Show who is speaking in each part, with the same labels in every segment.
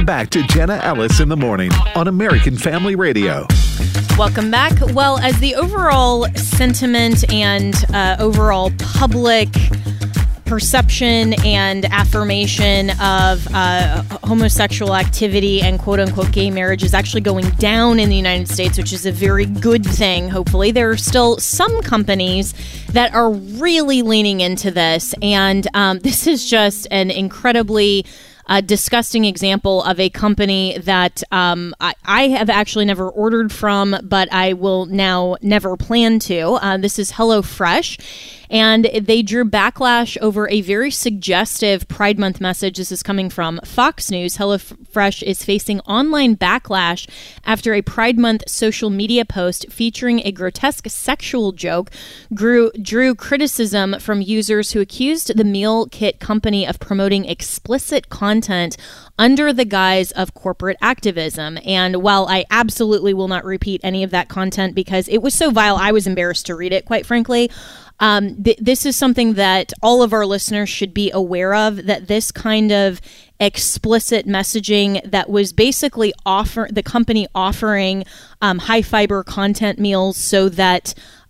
Speaker 1: Welcome back to Jenna Ellis in the Morning on American Family Radio.
Speaker 2: Welcome back. Well, as the overall sentiment and overall public perception and affirmation of homosexual activity and quote-unquote gay marriage is actually going down in the United States, which is a very good thing, hopefully. There are still some companies that are really leaning into this, and this is just an incredibly disgusting example of a company that I have actually never ordered from, but I will now never plan to. This is HelloFresh. And they drew backlash over a very suggestive Pride Month message. This is coming from Fox News. HelloFresh is facing online backlash after a Pride Month social media post featuring a grotesque sexual joke drew criticism from users who accused the meal kit company of promoting explicit content under the guise of corporate activism. And while I absolutely will not repeat any of that content because it was so vile, I was embarrassed to read it, quite frankly. This is something that all of our listeners should be aware of, that this kind of explicit messaging that was basically the company offering high fiber content meals so that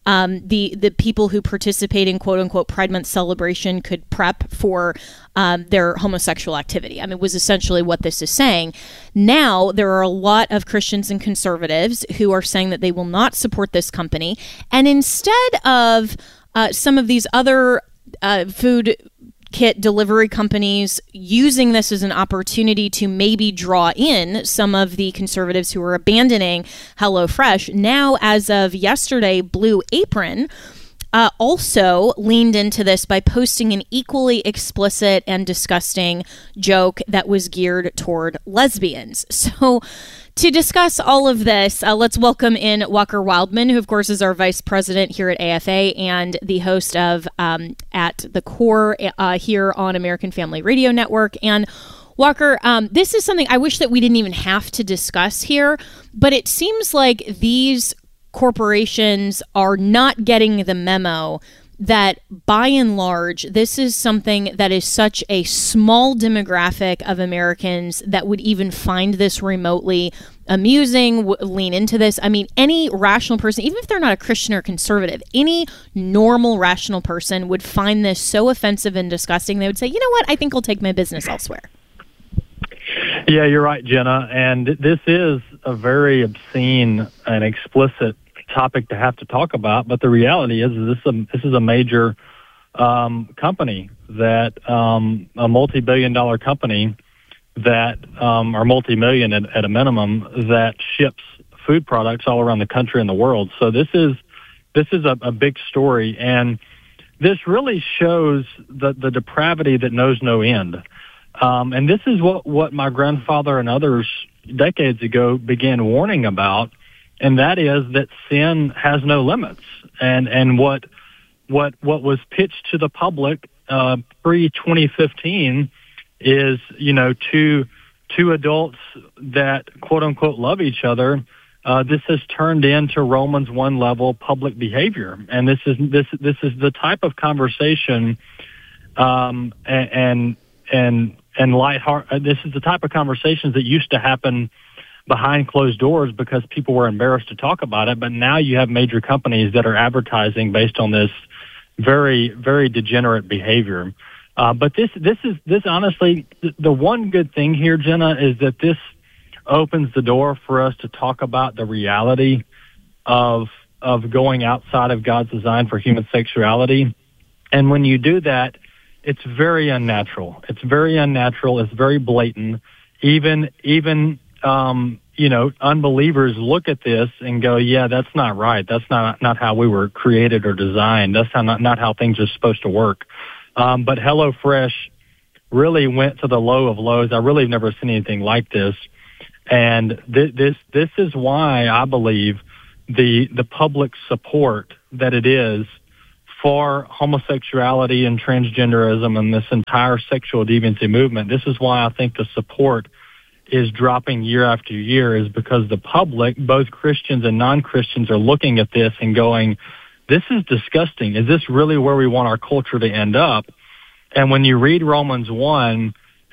Speaker 2: the people who participate in quote unquote Pride Month celebration could prep for their homosexual activity. I mean, it was essentially what this is saying. Now, there are a lot of Christians and conservatives who are saying that they will not support this company. And instead of some of these other food kit delivery companies using this as an opportunity to maybe draw in some of the conservatives who are abandoning HelloFresh, now, as of yesterday, Blue Apron also leaned into this by posting an equally explicit and disgusting joke that was geared toward lesbians. So to discuss all of this, let's welcome in Walker Wildman, who, of course, is our vice president here at AFA and the host of At the Core here on American Family Radio Network. And Walker, this is something I wish that we didn't even have to discuss here, but it seems like these corporations are not getting the memo that by and large, this is something that is such a small demographic of Americans that would even find this remotely amusing, lean into this. I mean, any rational person, even if they're not a Christian or conservative, any normal rational person would find this so offensive and disgusting. They would say, you know what, I think I'll take my business elsewhere.
Speaker 3: Yeah, you're right, Jenna. And this is a very obscene and explicit topic to have to talk about, but the reality is this is a major company that a multi-billion-dollar company that or multi-million at a minimum that ships food products all around the country and the world. So this is a big story, and this really shows the depravity that knows no end. And this is what my grandfather and others decades ago began warning about. And that is that sin has no limits, and what was pitched to the public pre-2015 is, you know, two adults that quote unquote love each other. This has turned into Romans 1 level public behavior, and this is the type of conversation and lighthearted. This is the type of conversations that used to happen behind closed doors because people were embarrassed to talk about it. But now you have major companies that are advertising based on this very, very degenerate behavior. But this honestly, the one good thing here, Jenna, is that this opens the door for us to talk about the reality of going outside of God's design for human sexuality. And when you do that, it's very unnatural. It's very unnatural. It's very blatant. Even unbelievers look at this and go, yeah, that's not right. That's not how we were created or designed. That's not how things are supposed to work. But HelloFresh really went to the low of lows. I really have never seen anything like this. And this is why I believe the public support that it is for homosexuality and transgenderism and this entire sexual deviancy movement. This is why I think the support is dropping year after year, is because the public, both Christians and non-Christians, are looking at this and going, this is disgusting. Is this really where we want our culture to end up? And when you read Romans 1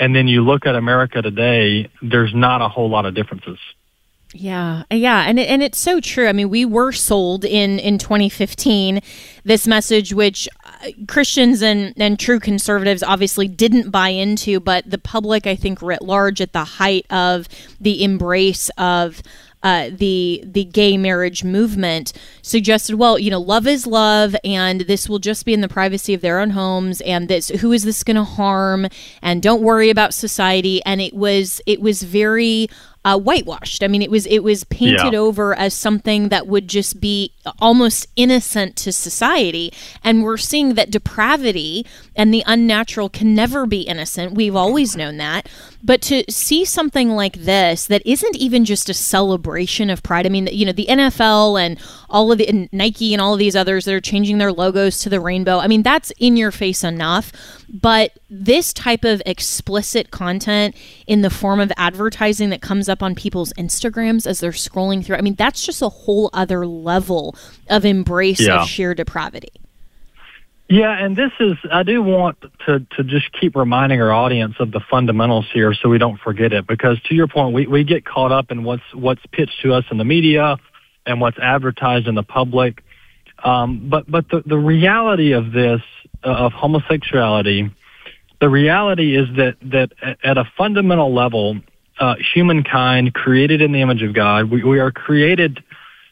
Speaker 3: And then you look at America today, there's not a whole lot of differences.
Speaker 2: Yeah, and it's so true. I mean, we were sold in 2015 this message, which Christians and true conservatives obviously didn't buy into, but the public, I think, writ large at the height of the embrace of the gay marriage movement suggested, well, love is love, and this will just be in the privacy of their own homes, and who is this going to harm, and don't worry about society. And it was very whitewashed. I mean, it was painted over as something that would just be almost innocent to society. And we're seeing that depravity and the unnatural can never be innocent. We've always known that. But to see something like this that isn't even just a celebration of pride. I mean, the NFL and all of the and Nike and all of these others that are changing their logos to the rainbow. I mean, that's in your face enough. But this type of explicit content in the form of advertising that comes up on people's Instagrams as they're scrolling through, I mean, that's just a whole other level of embrace of sheer depravity.
Speaker 3: Yeah, and I do want to just keep reminding our audience of the fundamentals here so we don't forget it, because to your point, we get caught up in what's pitched to us in the media and what's advertised in the public. But the reality of this, of homosexuality, the reality is that at a fundamental level, humankind created in the image of God, we are created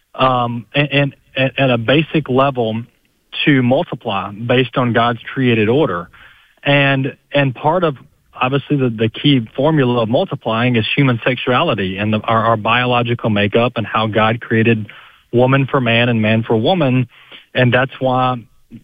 Speaker 3: and at a basic level to multiply based on God's created order. And part of, obviously, the key formula of multiplying is human sexuality and our biological makeup and how God created woman for man and man for woman. And that's why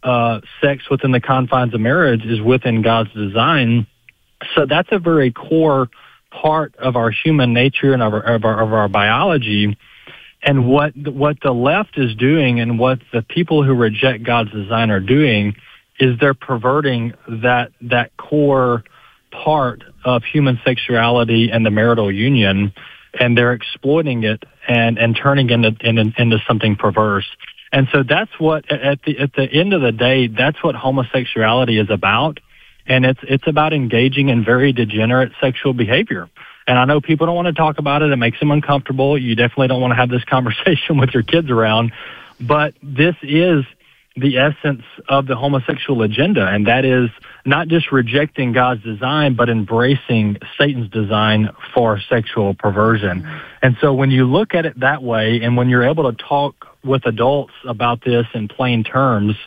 Speaker 3: sex within the confines of marriage is within God's design. So that's a very core part of our human nature and of our biology. And what the left is doing and what the people who reject God's design are doing is they're perverting that core part of human sexuality and the marital union, and they're exploiting it and turning into something perverse. And so that's what, at the end of the day, that's what homosexuality is about. And it's about engaging in very degenerate sexual behavior. And I know people don't want to talk about it. It makes them uncomfortable. You definitely don't want to have this conversation with your kids around. But this is the essence of the homosexual agenda, and that is not just rejecting God's design, but embracing Satan's design for sexual perversion. Mm-hmm. And so when you look at it that way, and when you're able to talk with adults about this in plain terms,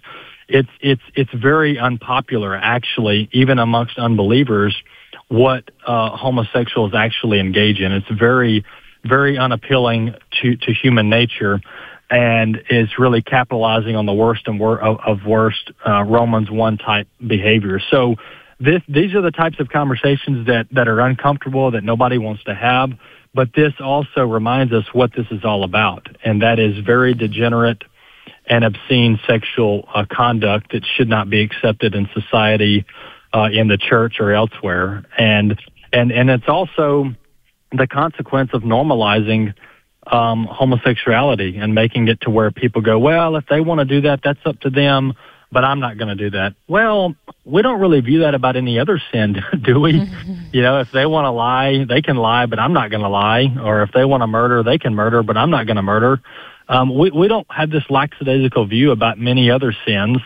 Speaker 3: it's very unpopular, actually, even amongst unbelievers, what homosexuals actually engage in. It's very, very unappealing to human nature, and is really capitalizing on the worst of worst Romans 1 type behavior. So these are the types of conversations that are uncomfortable, that nobody wants to have. But this also reminds us what this is all about, and that is very degenerate and obscene sexual conduct that should not be accepted in society, in the church or elsewhere. And it's also the consequence of normalizing homosexuality and making it to where people go, well, if they want to do that, that's up to them, but I'm not going to do that. Well, we don't really view that about any other sin, do we? If they want to lie, they can lie, but I'm not going to lie. Or if they want to murder, they can murder, but I'm not going to murder. We don't have this lackadaisical view about many other sins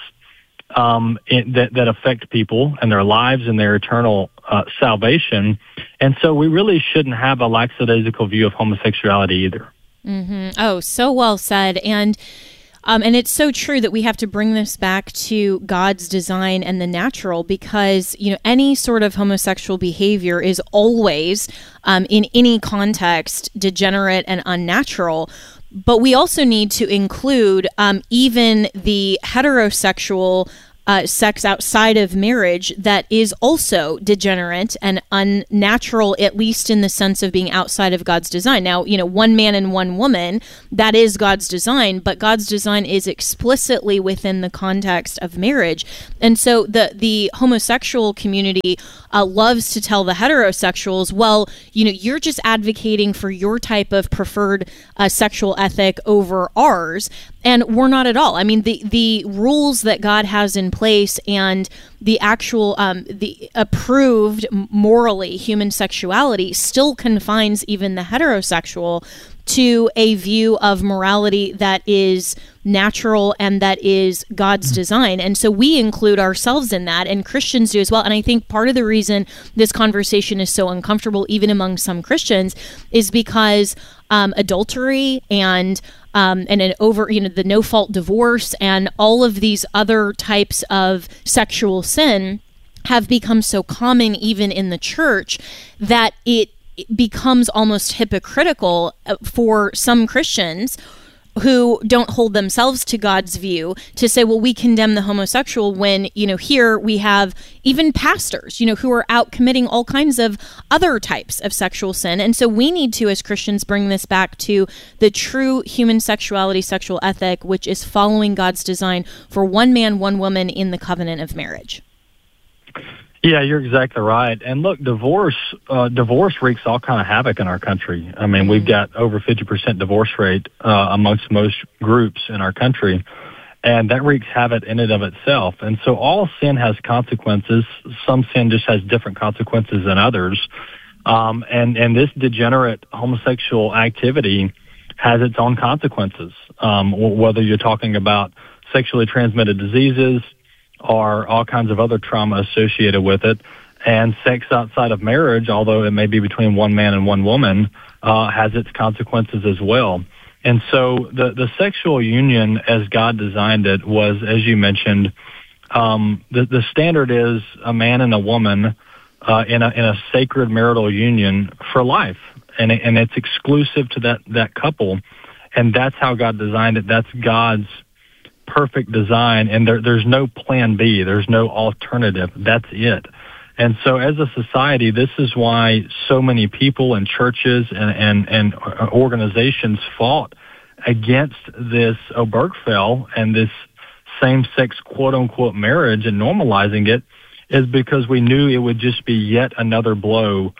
Speaker 3: that affect people and their lives and their eternal salvation. And so we really shouldn't have a lackadaisical view of homosexuality either.
Speaker 2: Mm-hmm. Oh, so well said. And it's so true that we have to bring this back to God's design and the natural, because, any sort of homosexual behavior is always, in any context, degenerate and unnatural. But we also need to include even the heterosexual sex outside of marriage that is also degenerate and unnatural, at least in the sense of being outside of God's design. Now, one man and one woman, that is God's design, but God's design is explicitly within the context of marriage. And so the homosexual community loves to tell the heterosexuals, well, you're just advocating for your type of preferred sexual ethic over ours. And we're not at all. I mean, the rules that God has in place, and the actual, the approved morally human sexuality still confines even the heterosexual to a view of morality that is natural and that is God's design. And so we include ourselves in that, and Christians do as well. And I think part of the reason this conversation is so uncomfortable, even among some Christians, is because adultery and an over, the no-fault divorce and all of these other types of sexual sin have become so common even in the church that it becomes almost hypocritical for some Christians who don't hold themselves to God's view to say, well, we condemn the homosexual when, here we have even pastors, who are out committing all kinds of other types of sexual sin. And so we need to, as Christians, bring this back to the true human sexuality, sexual ethic, which is following God's design for one man, one woman in the covenant of marriage.
Speaker 3: Yeah, you're exactly right. And look, divorce wreaks all kind of havoc in our country. I mean, we've got over 50% divorce rate amongst most groups in our country, and that wreaks havoc in and of itself. And so all sin has consequences. Some sin just has different consequences than others. And this degenerate homosexual activity has its own consequences, whether you're talking about sexually transmitted diseases, or all kinds of other trauma associated with it. And sex outside of marriage, although it may be between one man and one woman, has its consequences as well. And so the sexual union, as God designed it, was, as you mentioned, the standard is a man and a woman in a sacred marital union for life. And it's exclusive to that couple. And that's how God designed it. That's God's perfect design, and there's no plan B. There's no alternative. That's it. And so as a society, this is why so many people and churches and organizations fought against this Obergefell and this same-sex quote-unquote marriage and normalizing it, is because we knew it would just be yet another blow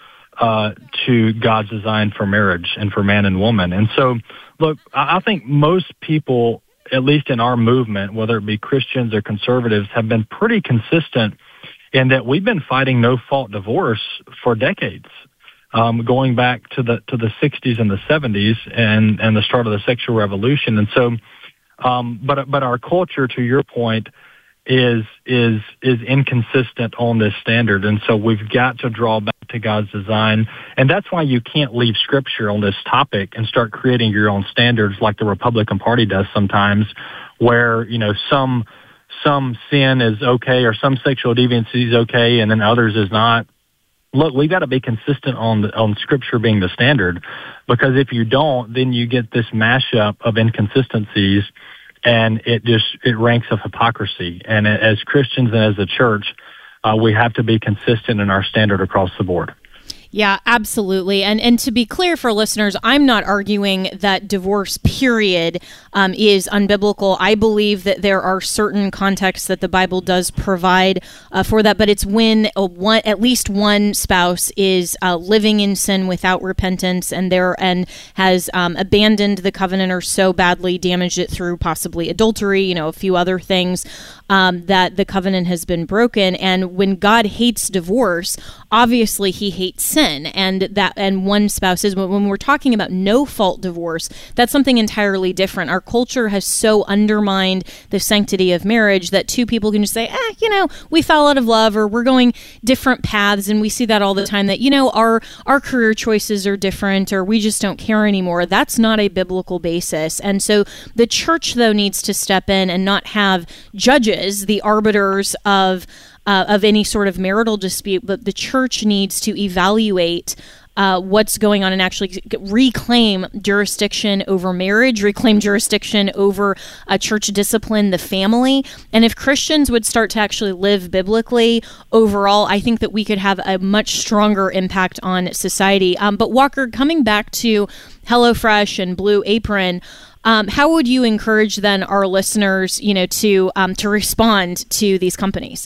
Speaker 3: to God's design for marriage and for man and woman. And so, look, I think most people, at least in our movement, whether it be Christians or conservatives, have been pretty consistent in that we've been fighting no-fault divorce for decades, going back to the 60s and the 70s and the start of the sexual revolution. And so, but our culture, to your point, is inconsistent on this standard. And so we've got to draw back to God's design. And that's why you can't leave Scripture on this topic and start creating your own standards like the Republican Party does sometimes, where, some sin is okay or some sexual deviancy is okay and then others is not. Look, we've got to be consistent on Scripture being the standard, because if you don't, then you get this mashup of inconsistencies, and it ranks of hypocrisy. And as Christians and as a church, we have to be consistent in our standard across the board.
Speaker 2: Yeah, absolutely. And to be clear for listeners, I'm not arguing that divorce, period, is unbiblical. I believe that there are certain contexts that the Bible does provide for that, but it's when at least one spouse is living in sin without repentance and has abandoned the covenant or so badly damaged it through possibly adultery, a few other things, that the covenant has been broken. And when God hates divorce, obviously he hates sin, and one spouse is. When we're talking about no-fault divorce, that's something entirely different. Our culture has so undermined the sanctity of marriage that two people can just say, we fell out of love, or we're going different paths, and we see that all the time, that, our career choices are different, or we just don't care anymore. That's not a biblical basis. And so the church, though, needs to step in and not have judges, the arbiters of any sort of marital dispute, but the church needs to evaluate what's going on and actually reclaim jurisdiction over marriage, reclaim jurisdiction over church discipline, the family. And if Christians would start to actually live biblically overall, I think that we could have a much stronger impact on society. But Walker, coming back to HelloFresh and Blue Apron, how would you encourage then our listeners, to respond to these companies?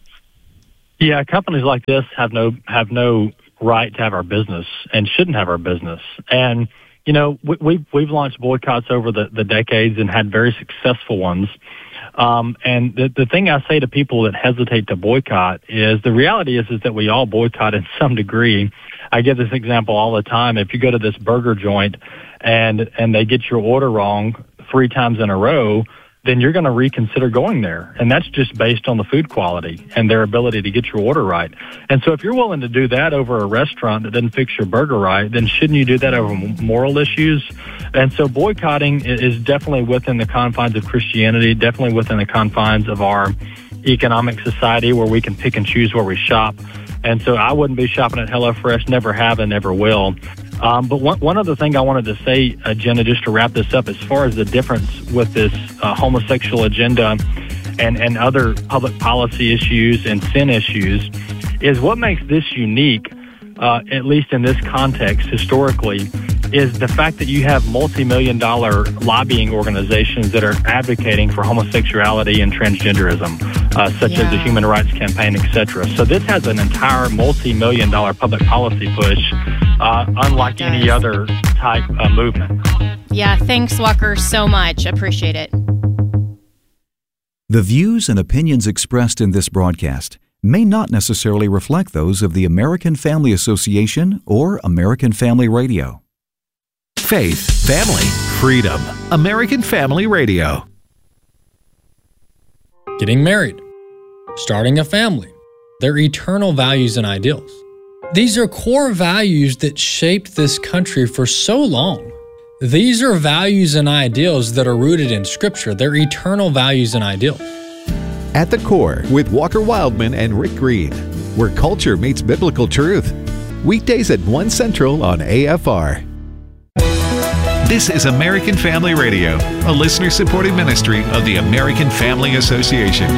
Speaker 3: Yeah, companies like this have no right to have our business and shouldn't have our business. And we've launched boycotts over the decades and had very successful ones. And the thing I say to people that hesitate to boycott is the reality is that we all boycott in some degree. I give this example all the time. If you go to this burger joint and they get your order wrong 3 times in a row, then you're going to reconsider going there. And that's just based on the food quality and their ability to get your order right. And so if you're willing to do that over a restaurant that doesn't fix your burger right, then shouldn't you do that over moral issues? And so boycotting is definitely within the confines of Christianity, definitely within the confines of our economic society where we can pick and choose where we shop. And so I wouldn't be shopping at HelloFresh, never have and never will. But one other thing I wanted to say, Jenna, just to wrap this up, as far as the difference with this homosexual agenda and other public policy issues and sin issues, is what makes this unique, at least in this context historically, is the fact that you have multi-million-dollar lobbying organizations that are advocating for homosexuality and transgenderism, such as the Human Rights Campaign, etc. So this has an entire multi-million-dollar public policy push, unlike any other type of movement.
Speaker 2: Yeah, thanks, Walker, so much. Appreciate it.
Speaker 4: The views and opinions expressed in this broadcast may not necessarily reflect those of the American Family Association or American Family Radio.
Speaker 1: Faith, family, freedom. American Family Radio.
Speaker 5: Getting married, starting a family, they're eternal values and ideals. These are core values that shaped this country for so long. These are values and ideals that are rooted in Scripture. They're eternal values and ideals.
Speaker 1: At the Core with Walker Wildman and Rick Green, where culture meets biblical truth. Weekdays at 1 Central on AFR. This is American Family Radio, a listener-supported ministry of the American Family Association.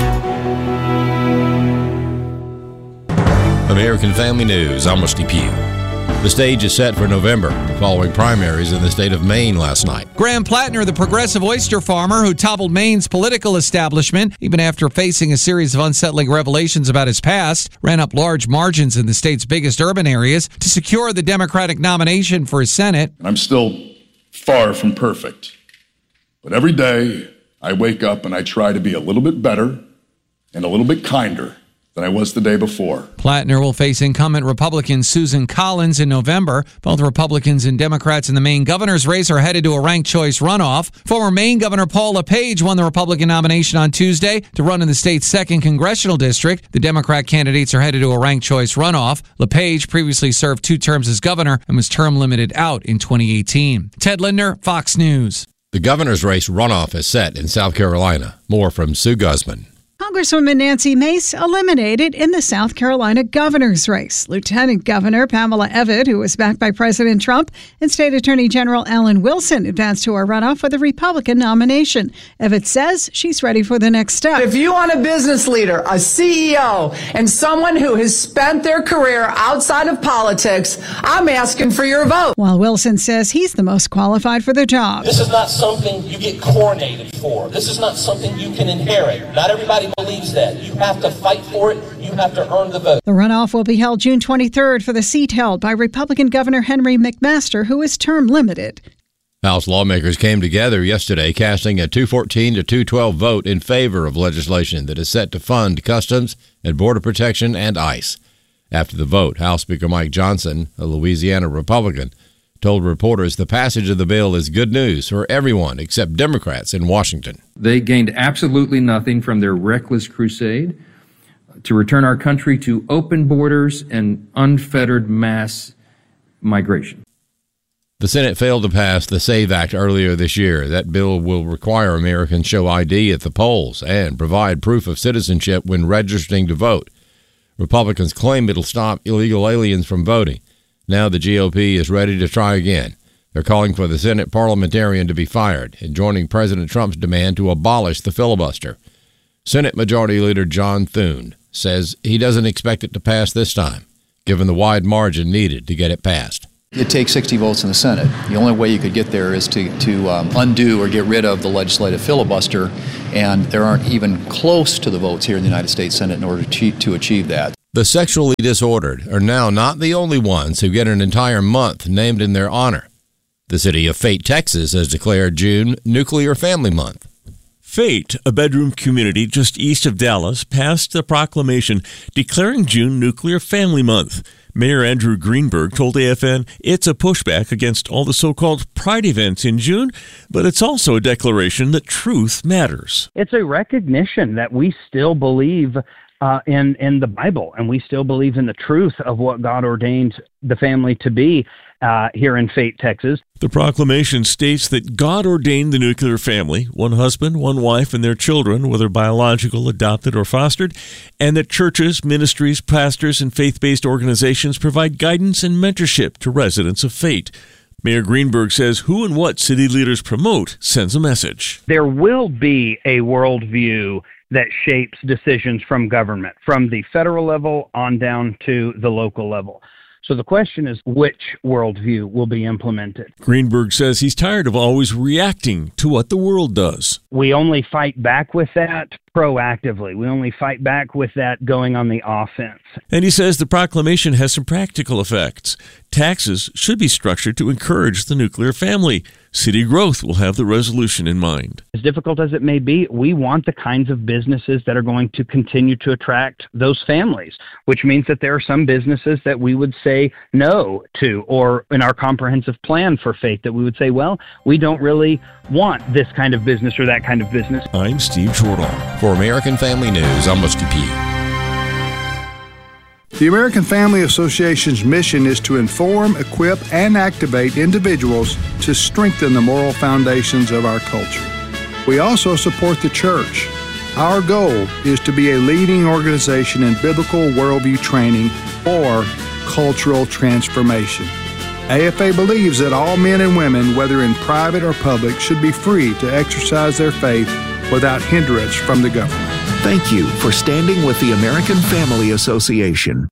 Speaker 6: American Family News, I'm Rusty Pugh. The stage is set for November, following primaries in the state of Maine last night.
Speaker 7: Graham Plattner, the progressive oyster farmer who toppled Maine's political establishment, even after facing a series of unsettling revelations about his past, ran up large margins in the state's biggest urban areas to secure the Democratic nomination for his Senate.
Speaker 8: I'm still far from perfect, but every day I wake up and I try to be a little bit better and a little bit kinder than I was the day before.
Speaker 7: Plattner will face incumbent Republican Susan Collins in November. Both Republicans and Democrats in the Maine governor's race are headed to a ranked choice runoff. Former Maine Governor Paul LePage won the Republican nomination on Tuesday to run in the state's 2nd congressional district. The Democrat candidates are headed to a ranked choice runoff. LePage previously served 2 terms as governor and was term limited out in 2018. Ted Lindner, Fox News.
Speaker 6: The governor's race runoff is set in South Carolina. More from Sue Guzman.
Speaker 9: Congresswoman Nancy Mace eliminated in the South Carolina governor's race. Lieutenant Governor Pamela Evatt, who was backed by President Trump, and State Attorney General Alan Wilson advanced to a runoff for the Republican nomination. Evatt says she's ready for the next step.
Speaker 10: If you want a business leader, a CEO, and someone who has spent their career outside of politics, I'm asking for your vote.
Speaker 9: While Wilson says he's the most qualified for the job.
Speaker 11: This is not something you get coronated for. This is not something you can inherit. Not everybody believes that. You have to fight for it. You have to earn the vote.
Speaker 9: The runoff will be held June 23rd for the seat held by Republican Governor Henry McMaster, who is term limited.
Speaker 6: House lawmakers came together yesterday, casting a 214 to 212 vote in favor of legislation that is set to fund Customs and Border Protection and ICE. After the vote, House Speaker Mike Johnson, a Louisiana Republican, told reporters the passage of the bill is good news for everyone except Democrats in Washington.
Speaker 12: They gained absolutely nothing from their reckless crusade to return our country to open borders and unfettered mass migration.
Speaker 6: The Senate failed to pass the SAVE Act earlier this year. That bill will require Americans show ID at the polls and provide proof of citizenship when registering to vote. Republicans claim it'll stop illegal aliens from voting. Now the GOP is ready to try again. They're calling for the Senate parliamentarian to be fired and joining President Trump's demand to abolish the filibuster. Senate Majority Leader John Thune says he doesn't expect it to pass this time, given the wide margin needed to get it passed.
Speaker 13: It takes 60 votes in the Senate. The only way you could get there is to undo or get rid of the legislative filibuster, and there aren't even close to the votes here in the United States Senate in order to achieve that.
Speaker 6: The sexually disordered are now not the only ones who get an entire month named in their honor. The city of Fate, Texas has declared June Nuclear Family Month.
Speaker 14: Fate, a bedroom community just east of Dallas, passed a proclamation declaring June Nuclear Family Month. Mayor Andrew Greenberg told AFN it's a pushback against all the so-called pride events in June, but it's also a declaration that truth matters.
Speaker 15: It's a recognition that we still believe in the Bible, and we still believe in the truth of what God ordained the family to be here in Fate, Texas.
Speaker 14: The proclamation states that God ordained the nuclear family, one husband, one wife, and their children, whether biological, adopted, or fostered, and that churches, ministries, pastors, and faith-based organizations provide guidance and mentorship to residents of Fate. Mayor Greenberg says who and what city leaders promote sends a message.
Speaker 15: There will be a worldview that shapes decisions from government, from the federal level on down to the local level. So the question is, which worldview will be implemented?
Speaker 14: Greenberg says he's tired of always reacting to what the world does.
Speaker 15: We only fight back with that proactively. We only fight back with that going on the offense.
Speaker 14: And he says the proclamation has some practical effects. Taxes should be structured to encourage the nuclear family. City growth will have the resolution in mind.
Speaker 15: As difficult as it may be, we want the kinds of businesses that are going to continue to attract those families, which means that there are some businesses that we would say no to, or in our comprehensive plan for Fate that we would say, well, we don't really want this kind of business or that kind of business.
Speaker 14: I'm Steve Shortall.
Speaker 6: For American Family News, I'm Muskie P.
Speaker 16: The American Family Association's mission is to inform, equip, and activate individuals to strengthen the moral foundations of our culture. We also support the church. Our goal is to be a leading organization in biblical worldview training for cultural transformation. AFA believes that all men and women, whether in private or public, should be free to exercise their faith without hindrance from the government.
Speaker 17: Thank you for standing with the American Family Association.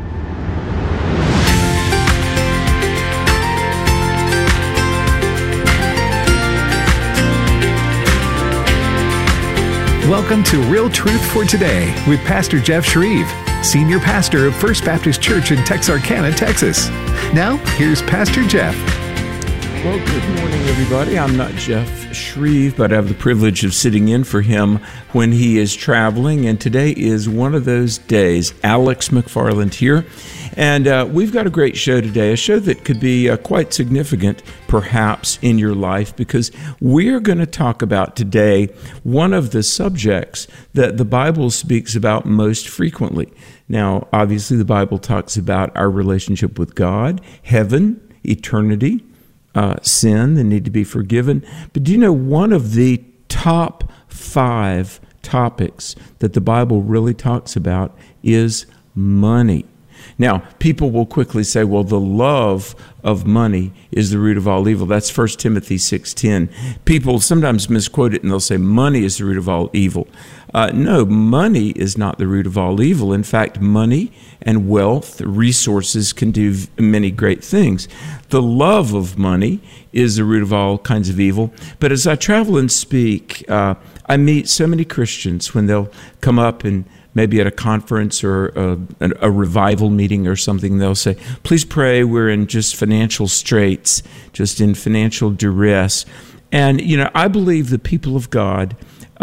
Speaker 1: Welcome to Real Truth for Today with Pastor Jeff Shreve, Senior Pastor of First Baptist Church in Texarkana, Texas. Now, here's Pastor Jeff.
Speaker 18: Well, good morning, everybody. I'm not Jeff Shreve, but I have the privilege of sitting in for him when he is traveling, and today is one of those days. Alex McFarland here, and we've got a great show today, a show that could be quite significant, perhaps, in your life, because we're going to talk about today one of the subjects that the Bible speaks about most frequently. Now, obviously, the Bible talks about our relationship with God, heaven, eternity, sin, the need to be forgiven. But do you know one of the top 5 topics that the Bible really talks about is money? Now, people will quickly say, well, the love of money is the root of all evil. That's 1 Timothy 6:10. People sometimes misquote it and they'll say money is the root of all evil. No, money is not the root of all evil. In fact, money and wealth, resources can do many great things. The love of money is the root of all kinds of evil. But as I travel and speak, I meet so many Christians when they'll come up and maybe at a conference or a revival meeting or something, they'll say, please pray, we're in just financial straits, just in financial duress. And, you know, I believe the people of God,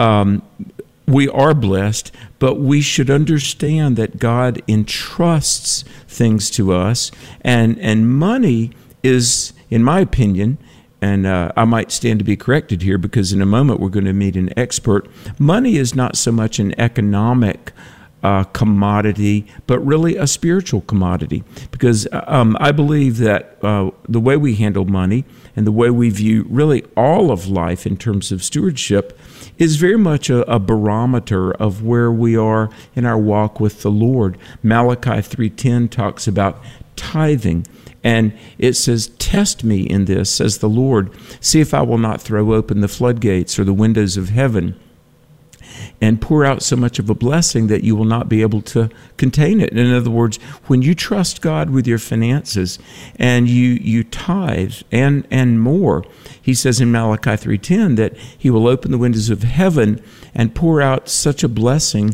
Speaker 18: we are blessed, but we should understand that God entrusts things to us, and money is, in my opinion, and I might stand to be corrected here because in a moment we're going to meet an expert. Money is not so much an economic commodity, but really a spiritual commodity. Because I believe that the way we handle money and the way we view really all of life in terms of stewardship is very much a barometer of where we are in our walk with the Lord. Malachi 3:10 talks about tithing. And it says, test me in this, says the Lord. See if I will not throw open the floodgates or the windows of heaven and pour out so much of a blessing that you will not be able to contain it. In other words, when you trust God with your finances and you tithe and more, he says in Malachi 3:10 that he will open the windows of heaven and pour out such a blessing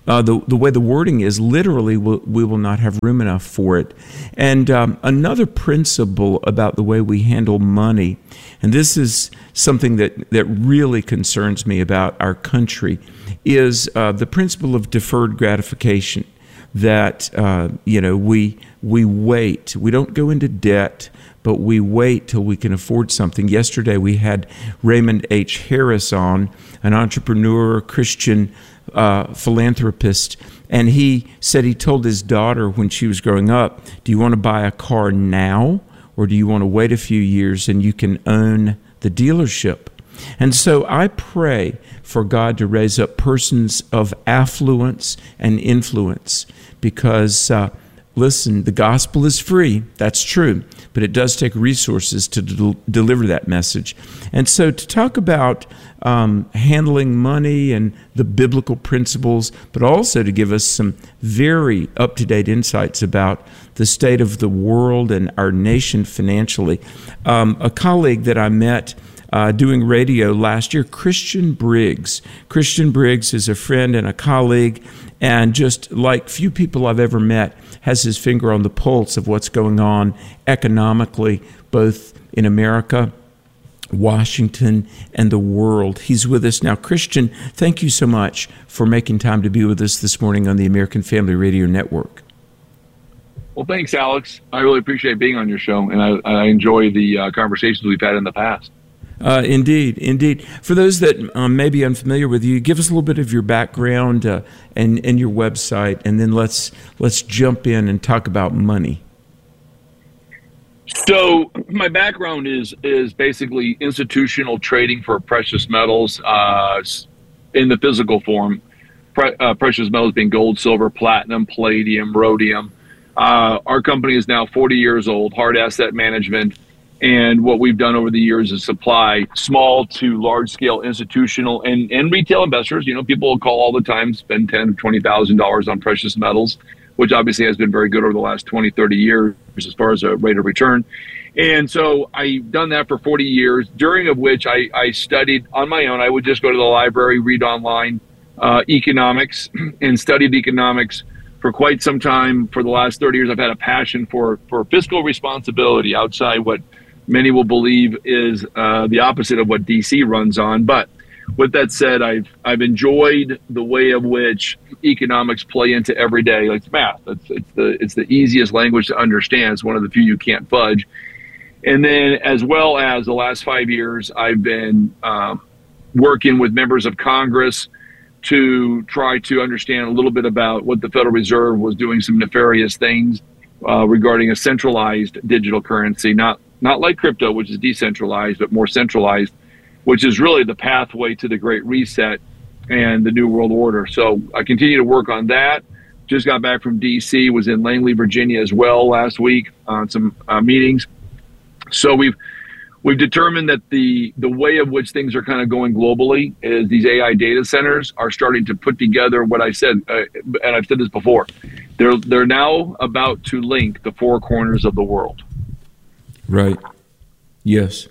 Speaker 18: The way the wording is, literally, we will not have room enough for it. And another principle about the way we handle money, and this is something that really concerns me about our country, is the principle of deferred gratification. That we wait. We don't go into debt, but we wait till we can afford something. Yesterday we had Raymond H. Harris on, an entrepreneur, Christian philanthropist, and he said he told his daughter when she was growing up, do you want to buy a car now, or do you want to wait a few years and you can own the dealership? And so I pray for God to raise up persons of affluence and influence, because listen, the gospel is free, that's true, but it does take resources to deliver that message. And so to talk about handling money and the biblical principles, but also to give us some very up-to-date insights about the state of the world and our nation financially, a colleague that I met doing radio last year, Christian Briggs. Christian Briggs is a friend and a colleague, and just like few people I've ever met, has his finger on the pulse of what's going on economically, both in America, Washington, and the world. He's with us now. Christian, thank you so much for making time to be with us this morning on the American Family Radio Network.
Speaker 19: Well, thanks, Alex. I really appreciate being on your show, and I enjoy the conversations we've had in the past.
Speaker 18: Indeed. For those that may be unfamiliar with you, give us a little bit of your background and your website, and then let's jump in and talk about money.
Speaker 19: So my background is basically institutional trading for precious metals in the physical form. Precious metals being gold, silver, platinum, palladium, rhodium. Our company is now 40 years old, Hard Asset Management. And what we've done over the years is supply small to large scale institutional and retail investors. You know, people will call all the time, spend $10,000 to $20,000 on precious metals, which obviously has been very good over the last 20, 30 years as far as a rate of return. And so I've done that for 40 years, during of which I studied on my own. I would just go to the library, read online economics, and studied economics for quite some time. For the last 30 years, I've had a passion for fiscal responsibility outside what many will believe is the opposite of what DC runs on. But with that said, I've enjoyed the way of which economics play into every day, like math. It's the easiest language to understand. It's one of the few you can't fudge. And then, as well as the last 5 years, I've been working with members of Congress to try to understand a little bit about what the Federal Reserve was doing, some nefarious things regarding a centralized digital currency, not like crypto, which is decentralized, but more centralized, which is really the pathway to the Great Reset and the New World Order. So I continue to work on that. Just got back from D.C., was in Langley, Virginia as well last week on some meetings. So we've determined that the way of which things are kind of going globally is these AI data centers are starting to put together what I said, and I've said this before. They're now about to link the four corners of the world.
Speaker 18: Right. Yes.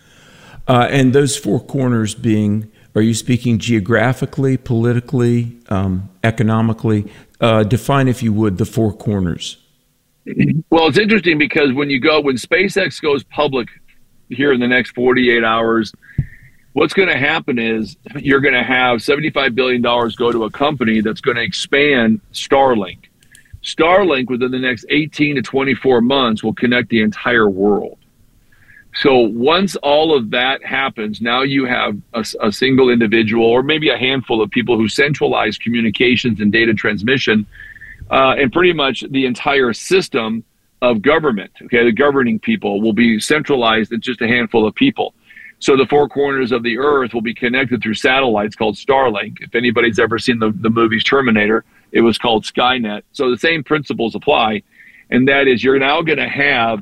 Speaker 18: And those four corners being, are you speaking geographically, politically, economically? Define, if you would, the four corners.
Speaker 19: Well, it's interesting because when SpaceX goes public here in the next 48 hours, what's going to happen is you're going to have $75 billion go to a company that's going to expand Starlink. Starlink within the next 18 to 24 months will connect the entire world. So once all of that happens, now you have a single individual or maybe a handful of people who centralize communications and data transmission, and pretty much the entire system of government, okay, the governing people will be centralized in just a handful of people. So the four corners of the earth will be connected through satellites called Starlink. If anybody's ever seen the movies Terminator, it was called Skynet. So the same principles apply, and that is you're now going to have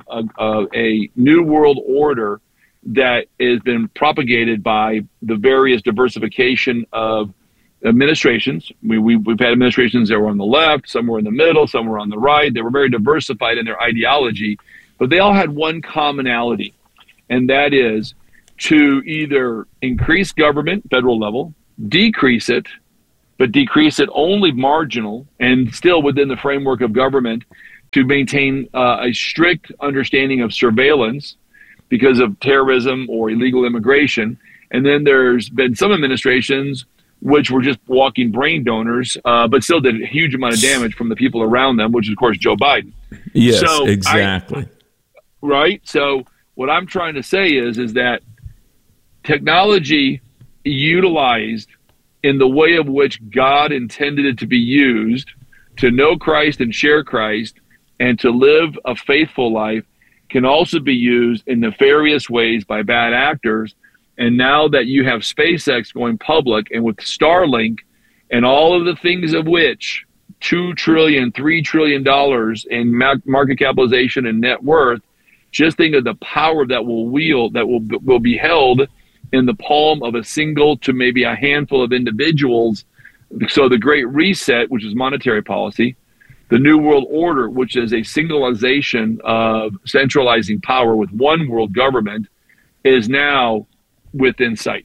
Speaker 19: a new world order that has been propagated by the various diversification of administrations. We've had administrations that were on the left, some were in the middle, some were on the right. They were very diversified in their ideology, but they all had one commonality, and that is to either increase government, federal level, decrease it, but decrease it only marginal and still within the framework of government to maintain a strict understanding of surveillance because of terrorism or illegal immigration. And then there's been some administrations which were just walking brain donors, but still did a huge amount of damage from the people around them, which is, of course, Joe Biden.
Speaker 18: Yes, so exactly.
Speaker 19: Right? So what I'm trying to say is that technology utilized in the way of which God intended it to be used to know Christ and share Christ and to live a faithful life can also be used in nefarious ways by bad actors. And now that you have SpaceX going public and with Starlink and all of the things of which $2 trillion, $3 trillion in market capitalization and net worth, just think of the power that will be held in the palm of a single to maybe a handful of individuals. So the Great Reset, which is monetary policy, the New World Order, which is a singularization of centralizing power with one world government, is now within sight.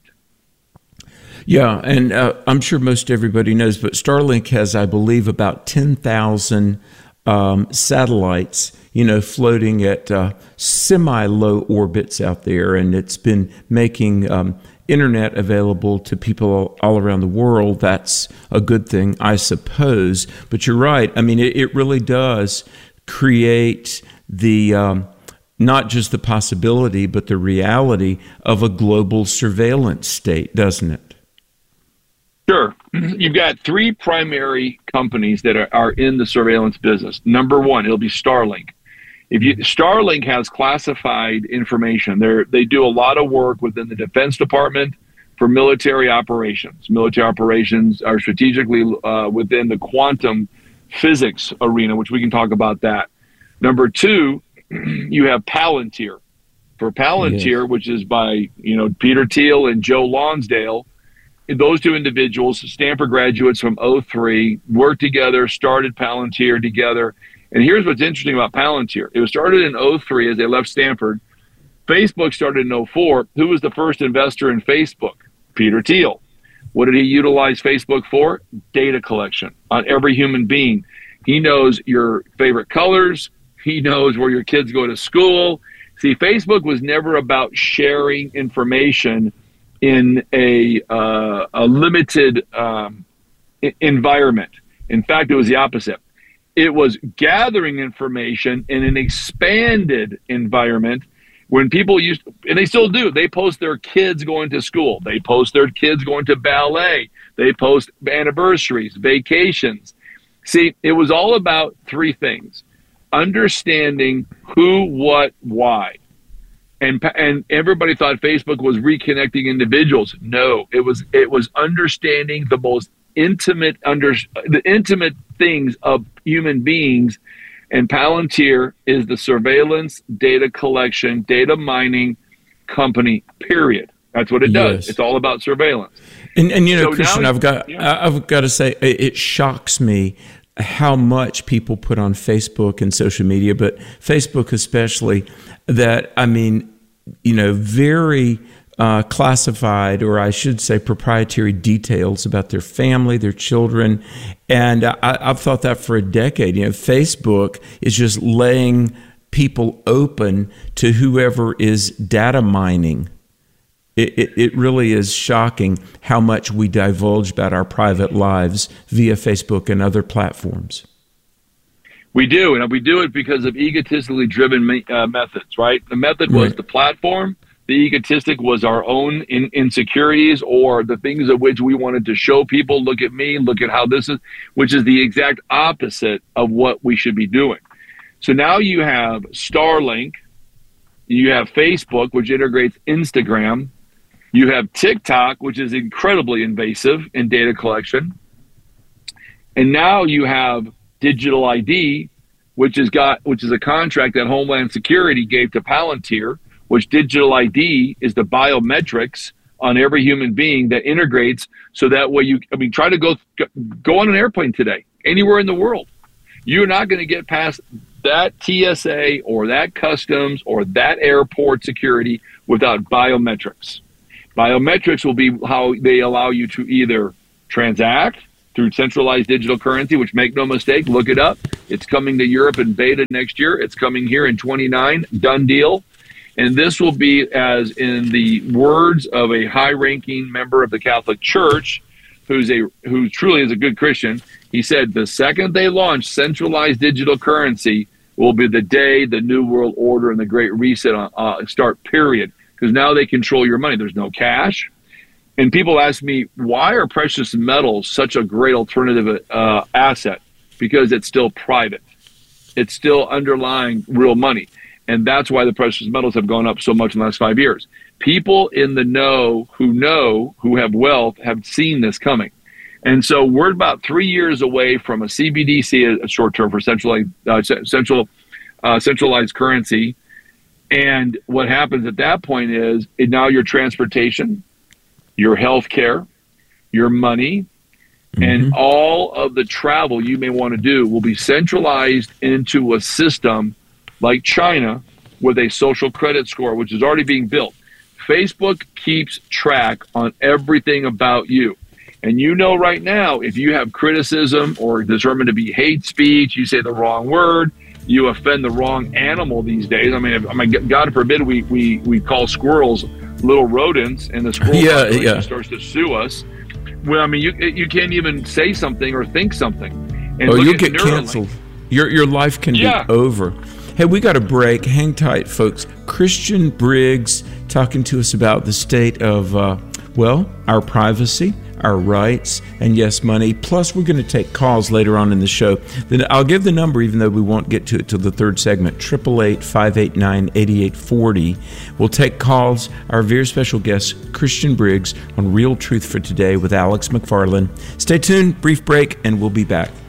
Speaker 18: Yeah, and I'm sure most everybody knows, but Starlink has, I believe, about 10,000 satellites, floating at semi-low orbits out there, and it's been making internet available to people all around the world. That's a good thing, I suppose. But you're right. I mean, it really does create the not just the possibility, but the reality of a global surveillance state, doesn't it?
Speaker 19: Sure. You've got three primary companies that are in the surveillance business. Number one, it'll be Starlink. Starlink has classified information. They do a lot of work within the Defense Department for military operations. Military operations are strategically within the quantum physics arena, which we can talk about that. Number two, you have Palantir. For Palantir, yes, which is by Peter Thiel and Joe Lonsdale, those two individuals, Stanford graduates from 2003, worked together, started Palantir together. And here's what's interesting about Palantir. It was started in 2003 as they left Stanford. Facebook started in 2004. Who was the first investor in Facebook? Peter Thiel. What did he utilize Facebook for? Data collection on every human being. He knows your favorite colors. He knows where your kids go to school. See, Facebook was never about sharing information in a limited environment. In fact, it was the opposite. It was gathering information in an expanded environment when people used, and they still do, they post their kids going to school. They post their kids going to ballet. They post anniversaries, vacations. See, it was all about three things: understanding who, what, why. And everybody thought Facebook was reconnecting individuals. No, it was understanding the most intimate things of human beings. And Palantir is the surveillance, data collection, data mining company, period. That's what it does.
Speaker 18: Yes.
Speaker 19: It's all about surveillance.
Speaker 18: And so Christian, I've got to say, it shocks me how much people put on Facebook and social media, but Facebook especially, that, very classified, or I should say proprietary details about their family, their children. And I've thought that for a decade. Facebook is just laying people open to whoever is data mining. It really is shocking how much we divulge about our private lives via Facebook and other platforms.
Speaker 19: We do, and we do it because of egotistically driven methods, right? The method was the platform. The egotistic was our own insecurities or the things of which we wanted to show people, look at me, look at how this is, which is the exact opposite of what we should be doing. So now you have Starlink, you have Facebook, which integrates Instagram, you have TikTok, which is incredibly invasive in data collection, and now you have Digital ID, which is a contract that Homeland Security gave to Palantir, which Digital ID is the biometrics on every human being that integrates, so that way try to go on an airplane today, anywhere in the world. You're not going to get past that TSA or that customs or that airport security without biometrics. Biometrics will be how they allow you to either transact, through centralized digital currency, which, make no mistake, look it up. It's coming to Europe in beta next year. It's coming here in 29, done deal. And this will be, as in the words of a high-ranking member of the Catholic Church, who truly is a good Christian, he said, the second they launch centralized digital currency will be the day the New World Order and the Great Reset start, period. Because now they control your money. There's no cash. And people ask me, why are precious metals such a great alternative asset? Because it's still private. It's still underlying real money. And that's why the precious metals have gone up so much in the last 5 years. People in the know, who have wealth, have seen this coming. And so we're about 3 years away from a CBDC, a short term for centralized currency. And what happens at that point is now your transportation, your health care, your money, and all of the travel you may want to do will be centralized into a system like China with a social credit score, which is already being built. Facebook keeps track on everything about you. And you know right now, if you have criticism or determined to be hate speech, you say the wrong word, you offend the wrong animal these days. I mean, God forbid we call squirrels little rodents, and the squirrel population starts to sue us. Well, I mean, you can't even say something or think something. And
Speaker 18: you'll get canceled. Your life can be over. Hey, we got a break. Hang tight, folks. Christian Briggs talking to us about the state of, our privacy, our rights, and yes, money. Plus, we're going to take calls later on in the show. Then I'll give the number, even though we won't get to it till the third segment, 888-589-8840. We'll take calls. Our very special guest, Christian Briggs, on Real Truth for Today with Alex McFarland. Stay tuned, brief break, and we'll be back.